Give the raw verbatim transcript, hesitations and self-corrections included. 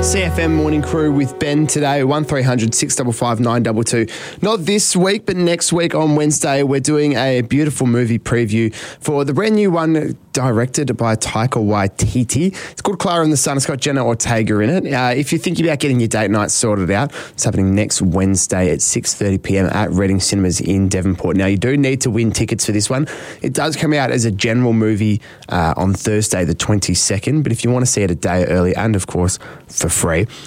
C F M Morning Crew with Ben today, one three hundred six five five nine two two. Not this week, but next week on Wednesday, we're doing a beautiful movie preview for the brand new one directed by Taika Waititi. It's called Clara and the Sun. It's got Jenna Ortega in it. Uh, if you're thinking about getting your date night sorted out, it's happening next Wednesday at six thirty p.m. at Reading Cinemas in Devonport. Now, you do need to win tickets for this one. It does come out as a general movie uh, on Thursday the twenty-second, but if you want to see it a day early and, of course, for free,